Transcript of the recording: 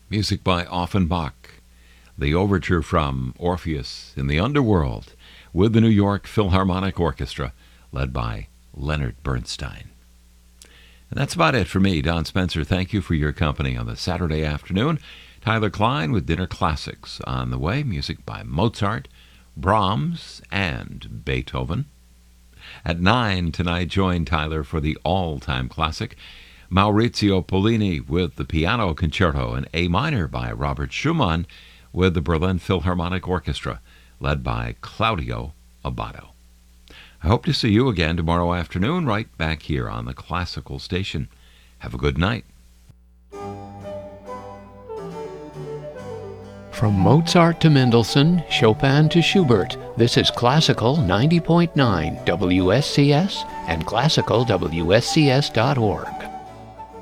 Music by Offenbach. The overture from Orpheus in the Underworld with the New York Philharmonic Orchestra, led by Leonard Bernstein. And that's about it for me, Don Spencer. Thank you for your company on the Saturday afternoon. Tyler Klein with Dinner Classics on the way. Music by Mozart, Brahms, and Beethoven. At 9 tonight, join Tyler for the all-time classic, Maurizio Pollini with the Piano Concerto in A minor by Robert Schumann with the Berlin Philharmonic Orchestra, led by Claudio Abbado. I hope to see you again tomorrow afternoon, right back here on the Classical Station. Have a good night. From Mozart to Mendelssohn, Chopin to Schubert, this is Classical 90.9 WSCS and classicalwscs.org.